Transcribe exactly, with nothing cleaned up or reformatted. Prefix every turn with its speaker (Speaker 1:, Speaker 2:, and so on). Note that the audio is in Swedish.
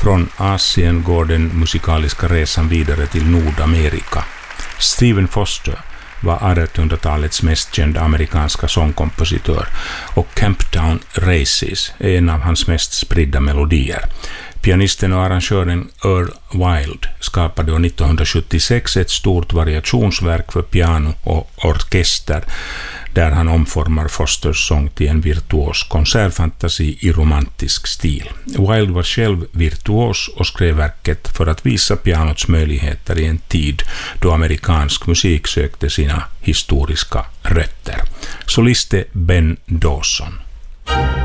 Speaker 1: Från Asien går den musikaliska resan vidare till Nordamerika. Stephen Foster var artonhundratalets mest kända amerikanska sångkompositör och Camptown Races är en av hans mest spridda melodier. Pianisten och arrangören Earl Wild skapade år nittonhundrasjuttiosex ett stort variationsverk för piano och orkester där han omformar Fosters sång till en virtuos konsertfantasi i romantisk stil. Wild var själv virtuos och skrev verket för att visa pianots möjligheter i en tid då amerikansk musik sökte sina historiska rötter. Soliste Ben Dawson.